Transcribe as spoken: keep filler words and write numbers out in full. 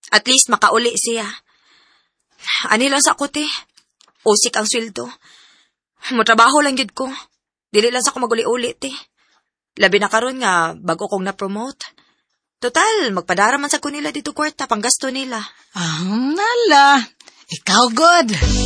At least makauli siya. Ani lang sa ako, te. Usik ang sweldo. Motrabaho lang yun ko. Dili lang sa ako maguli-uli, te. Labi na karon nga bago kong na-promote. Total, magpadara man sa ko nila dito kwarta, panggasto nila. Ah, nala. Ikaw, God.